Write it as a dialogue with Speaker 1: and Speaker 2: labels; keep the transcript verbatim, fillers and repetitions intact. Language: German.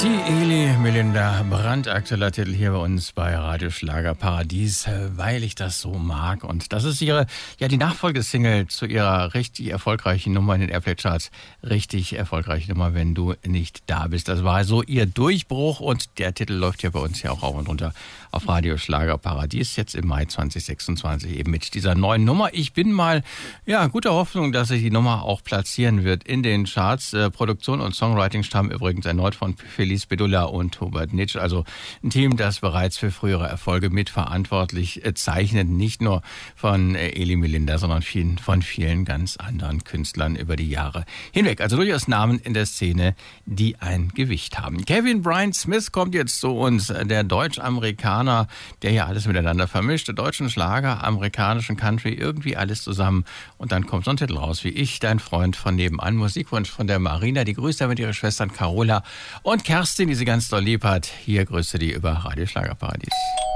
Speaker 1: Die Eli Melinda, brandaktueller Titel hier bei uns bei Radio Schlager Paradies, weil ich das so mag. Und das ist ihre, ja, die Nachfolgesingle zu ihrer richtig erfolgreichen Nummer in den Airplay-Charts. Richtig erfolgreiche Nummer, wenn du nicht da bist. Das war so ihr Durchbruch und der Titel läuft ja bei uns ja auch rauf und runter auf Radio Schlager Paradies. Jetzt im Mai zwanzig sechsundzwanzig eben mit dieser neuen Nummer. Ich bin mal, ja, guter Hoffnung, dass sich die Nummer auch platzieren wird in den Charts. Äh, Produktion und Songwriting stammen übrigens erneut von Felice Bedulla und Hubert Nitsch, also ein Team, das bereits für frühere Erfolge mitverantwortlich zeichnet, nicht nur von Eli Melinda, sondern vielen, von vielen ganz anderen Künstlern über die Jahre hinweg. Also durchaus Namen in der Szene, die ein Gewicht haben. Kevin Brian Smith kommt jetzt zu uns, der Deutsch-Amerikaner, der ja alles miteinander vermischt, der deutschen Schlager, amerikanischen Country, irgendwie alles zusammen. Und dann kommt so ein Titel raus wie Ich, dein Freund von nebenan. Musikwunsch von der Marina, die grüßt damit ihre Schwestern Carola und Kerstin, die sie ganz doll lieb hat. Hier grüße die über Radio Schlager Paradies.